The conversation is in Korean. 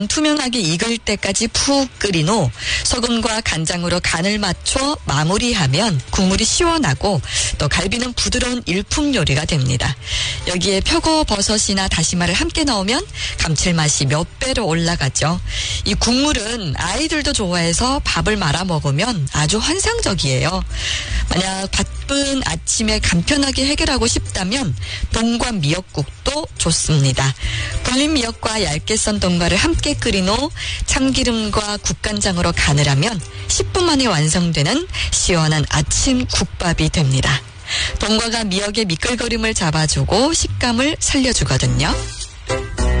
투명하게 익을 때까지 푹 끓인 후 소금과 간장으로 간을 맞춰 마무리하면 국물이 시원하고 또 갈비는 부드러운 일품 요리가 됩니다. 여기에 표고버섯이나 다시마를 함께 넣으면 감칠맛이 몇 배로 올라가죠. 이 국물은 아이들도 좋아해서 밥을 말아 먹으면 아주 환상적이에요. 만약 바쁜 아침에 간편하게 해결하고 싶다면 동과 미역국도 좋습니다. 불린 미역과 얇게 썬 동과를 함께 끓인 후 참기름과 국간장으로 간을 하면 10분 만에 완성되는 시원한 아침 국밥이 됩니다. 동과가 미역의 미끌거림을 잡아주고 식감을 살려주거든요.